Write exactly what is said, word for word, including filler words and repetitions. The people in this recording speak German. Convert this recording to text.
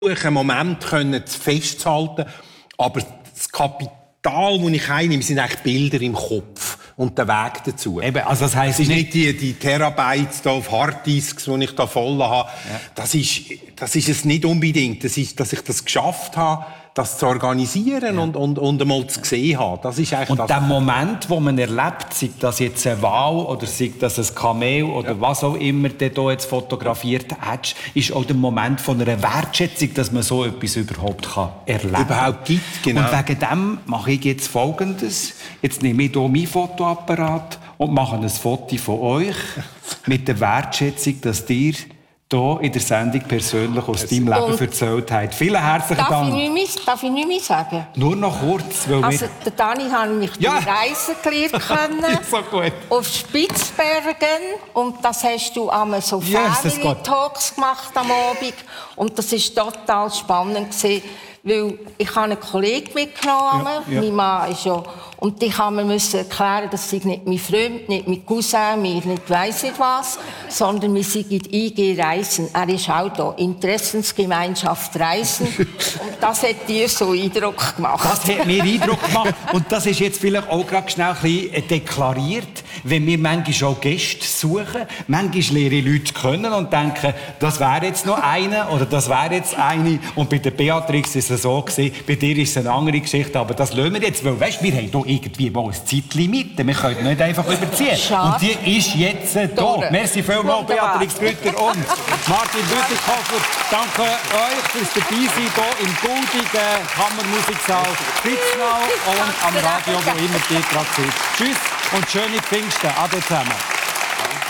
einen Moment können festzuhalten, aber das Kapital, das ich einnehme, sind eigentlich Bilder im Kopf und der Weg dazu. Eben, also das heisst es ist nicht die, die Terabytes da auf Harddisks, die ich da voll habe. Ja. Das ist, das ist es nicht unbedingt. Das ist, dass ich das geschafft habe, das zu organisieren ja. und, und, und einmal zu sehen haben. Das ist eigentlich und das. Der Moment, wo man erlebt, sei das jetzt ein Wal oder sei das ein Kamel oder ja. was auch immer du hier jetzt fotografiert hast, ist auch der Moment von einer Wertschätzung, dass man so etwas überhaupt kann erleben kann. Überhaupt gibt, genau. Und wegen dem mache ich jetzt Folgendes. Jetzt nehme ich hier meinen Fotoapparat und mache ein Foto von euch mit der Wertschätzung, dass ihr hier in der Sendung persönlich aus deinem Leben und erzählt habt. Vielen herzlichen darf Dank. Ich nicht mehr, darf ich nicht mehr sagen? Nur noch kurz. Weil also, der Dani hat mich ja. reisen gelernt so gut. auf Spitzbergen. Und das hast du einmal so yes, Family-Talks gemacht am Abend. Und das war total spannend gewesen, weil ich einen Kollegen mitgenommen habe. Ja, ja. Mein Mann ist ja... Und ich musste mir erklären, das sei nicht mein Freund, nicht mein Cousin, mir nicht weiss nicht was, sondern wir sind I G Reisen. Er ist auch da. Interessensgemeinschaft Reisen. Und das hat dir so Eindruck gemacht. Das hat mir Eindruck gemacht. Und das ist jetzt vielleicht auch gerade schnell ein bisschen deklariert, wenn wir manchmal auch Gäste suchen. Manchmal lernen ich Leute kennen und denken, das wäre jetzt noch einer oder das wäre jetzt eine. Und bei der Beatrix ist es so gewesen, bei dir ist es eine andere Geschichte. Aber das lassen wir jetzt, weil weißt, wir haben hier irgendwie mal ein Zeitlimit. Wir können nicht einfach überziehen. Schade. Und die ist jetzt äh, da. Merci vielmals, Beatrix Grütter und Martin Bütikofer. Danke euch fürs Dabeisein hier im goldigen Kammermusiksaal Spitznau und am Radio, wo immer ihr gerade seid. Tschüss und schöne Pfingsten. Ade zusammen.